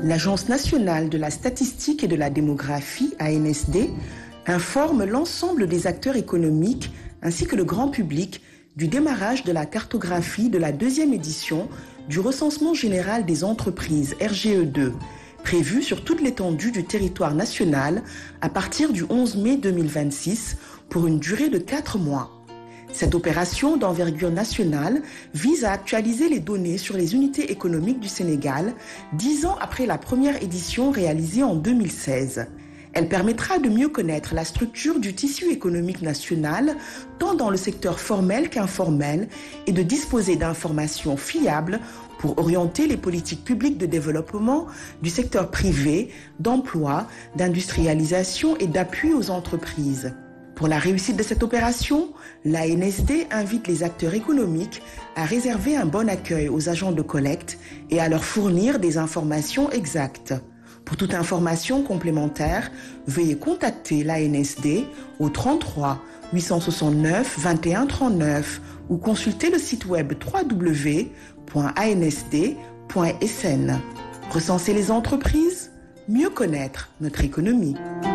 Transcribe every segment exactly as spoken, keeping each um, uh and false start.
l'Agence nationale de la statistique et de la démographie, A N S D, informe l'ensemble des acteurs économiques ainsi que le grand public du démarrage de la cartographie de la deuxième édition du recensement général des entreprises R G E deux, prévu sur toute l'étendue du territoire national à partir du onze mai deux mille vingt-six pour une durée de quatre mois. Cette opération d'envergure nationale vise à actualiser les données sur les unités économiques du Sénégal dix ans après la première édition réalisée en deux mille seize. Elle permettra de mieux connaître la structure du tissu économique national, tant dans le secteur formel qu'informel, et de disposer d'informations fiables pour orienter les politiques publiques de développement du secteur privé, d'emploi, d'industrialisation et d'appui aux entreprises. Pour la réussite de cette opération, l'A N S D invite les acteurs économiques à réserver un bon accueil aux agents de collecte et à leur fournir des informations exactes. Pour toute information complémentaire, veuillez contacter l'A N S D au trente-trois huit cent soixante-neuf vingt et un trente-neuf ou consulter le site web w w w point a n s d point s n. Recenser les entreprises, mieux connaître notre économie.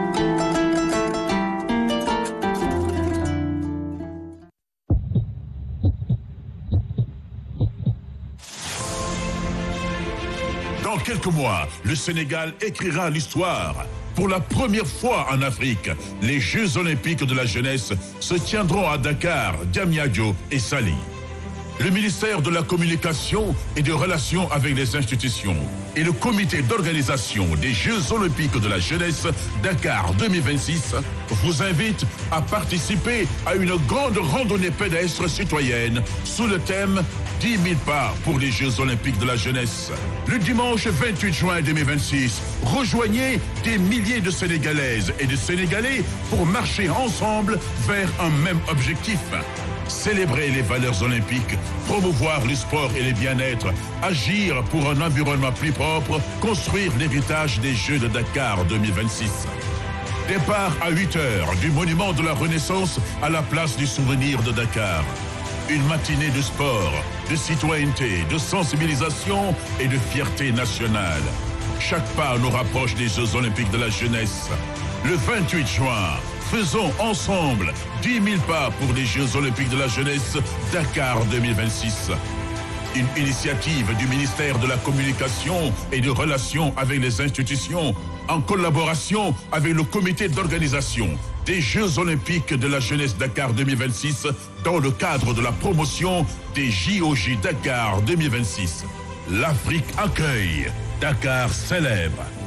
Dans quelques mois, le Sénégal écrira l'histoire. Pour la première fois en Afrique, les Jeux Olympiques de la jeunesse se tiendront à Dakar, Diamniadio et Saly. Le ministère de la Communication et des Relations avec les institutions et le comité d'organisation des Jeux Olympiques de la jeunesse Dakar deux mille vingt-six vous invitent à participer à une grande randonnée pédestre citoyenne sous le thème dix mille pas pour les Jeux Olympiques de la jeunesse. Le dimanche vingt-huit juin deux mille vingt-six, rejoignez des milliers de Sénégalaises et de Sénégalais pour marcher ensemble vers un même objectif. Célébrer les valeurs olympiques, promouvoir le sport et le bien-être, agir pour un environnement plus propre, construire l'héritage des Jeux de Dakar deux mille vingt-six. Départ à huit heures du monument de la Renaissance à la place du souvenir de Dakar. Une matinée de sport, de citoyenneté, de sensibilisation et de fierté nationale. Chaque pas nous rapproche des Jeux Olympiques de la jeunesse. Le vingt-huit juin, faisons ensemble dix mille pas pour les Jeux Olympiques de la jeunesse Dakar deux mille vingt-six. Une initiative du ministère de la Communication et des Relations avec les institutions en collaboration avec le comité d'organisation des Jeux Olympiques de la jeunesse Dakar deux mille vingt-six dans le cadre de la promotion des J O J Dakar deux mille vingt-six. L'Afrique accueille, Dakar célèbre.